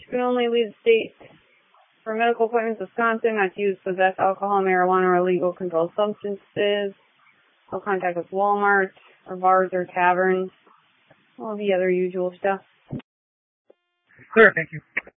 can only leave the state for medical appointments, Wisconsin, not to use, possess alcohol, marijuana, or illegal controlled substances. No contact with Walmart, or bars, or taverns. All the other usual stuff. Clear, thank you.